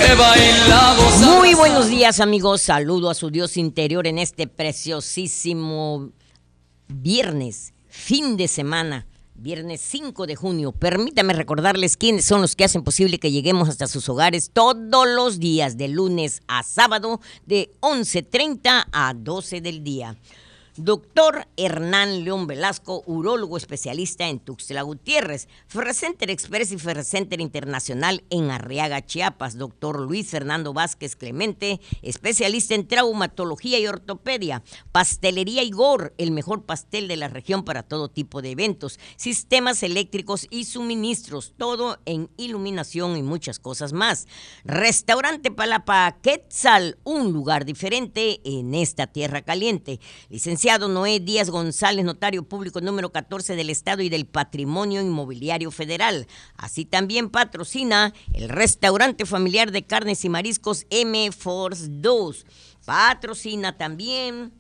bailamos. Muy buenos días, amigos. Saludo a su Dios interior en este preciosísimo viernes, fin de semana. Viernes 5 de junio. Permítame recordarles quiénes son los que hacen posible que lleguemos hasta sus hogares todos los días, de lunes a sábado, de 11:30 a 12 del día. Doctor Hernán León Velasco, urólogo especialista en Tuxtla Gutiérrez, Ferrecenter Express y Ferrecenter Internacional en Arriaga, Chiapas. Doctor Luis Fernando Vázquez Clemente, especialista en traumatología y ortopedia. Pastelería Igor, el mejor pastel de la región para todo tipo de eventos. Sistemas eléctricos y suministros, todo en iluminación y muchas cosas más. Restaurante Palapa Quetzal, un lugar diferente en esta tierra caliente. Licenciado Noé Díaz González, notario público número 14 del Estado y del Patrimonio Inmobiliario Federal. Así también patrocina el restaurante familiar de carnes y mariscos M Force 2. Patrocina también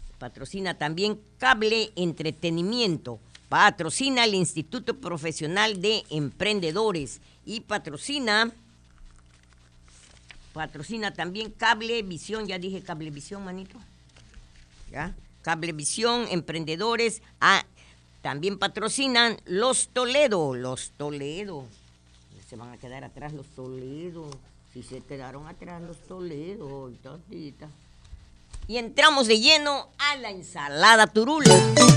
Cable Entretenimiento. Patrocina el Instituto Profesional de Emprendedores. Y patrocina también Cablevisión. Ya dije Cablevisión, manito. ¿Ya? Cablevisión, Emprendedores. También patrocinan Los Toledo. Se van a quedar atrás los Toledo. Si se quedaron atrás los Toledo. Y entramos de lleno a la ensalada turul.